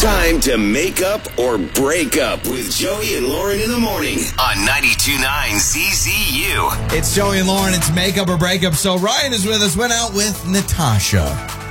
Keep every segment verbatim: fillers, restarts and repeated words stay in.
time to make up or break up with Joey and Lauren in the morning on ninety-two point nine C Z U. It's Joey and Lauren. It's make up or break up. So Ryan is with us. Went out with Natasha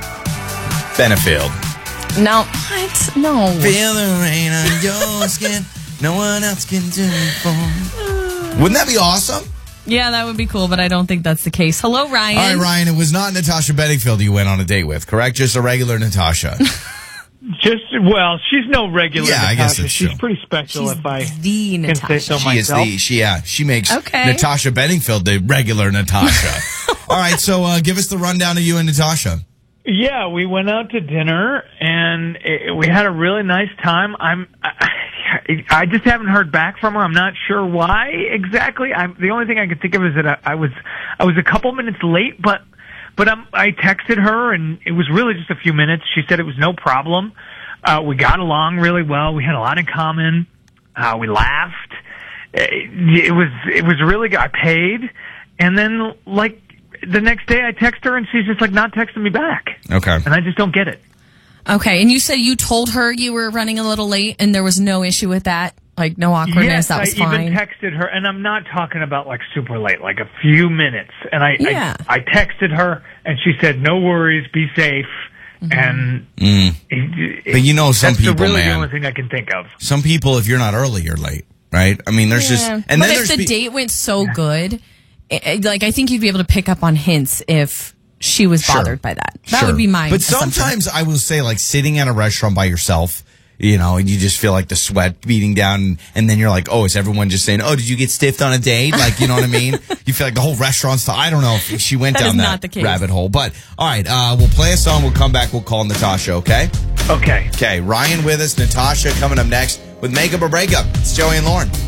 Benefield. No. What? No. Feel the rain on your skin. No one else can do it for. Wouldn't that be awesome? Yeah, that would be cool, but I don't think that's the case. Hello, Ryan. All right, Ryan, it was not Natasha Bedingfield you went on a date with, correct? Just a regular Natasha. Just, well, she's no regular Yeah, Natasha. I guess it's She's true. pretty special She's if I the can Natasha. say so She myself. is the, she, yeah, she makes Okay. Natasha Bedingfield the regular Natasha. All right, so uh, give us the rundown of you and Natasha. Yeah, we went out to dinner and it, we had a really nice time. I'm, I, I just haven't heard back from her. I'm not sure why exactly. I'm the only thing I can think of is that I, I was, I was a couple minutes late, but, but I'm, I texted her and it was really just a few minutes. She said it was no problem. Uh, we got along really well. We had a lot in common. Uh, we laughed. It, it was, it was really good. I paid, and then like. The next day I text her and she's just like not texting me back. Okay. And I just don't get it. Okay, and you said you told her you were running a little late and there was no issue with that? Like no awkwardness, Yes, that was I fine? even texted her, and I'm not talking about like super late, like a few minutes. And I, Yeah. I, I texted her and she said, no worries, be safe. Mm-hmm. And Mm. it, it, But you know some that's people, the really man. the only thing I can think of. Some people, if you're not early, you're late, right? I mean, there's just... Yeah. and but then if there's the pe- date went so good, it, like I think you'd be able to pick up on hints if she was Sure. bothered by that. That Sure. would be my But assumption. sometimes I will say, like, sitting at a restaurant by yourself, you know, and you just feel like the sweat beating down, and then you're like, oh, is everyone just saying, oh, did you get stiffed on a date? Like, you know what I mean? You feel like the whole restaurant's... I don't know if she went That down is that not the case. rabbit hole. But, all right, uh, we'll play a song. We'll come back. We'll call Natasha, okay? Okay. Okay, Ryan with us, Natasha coming up next with Makeup or Breakup. It's Joey and Lauren.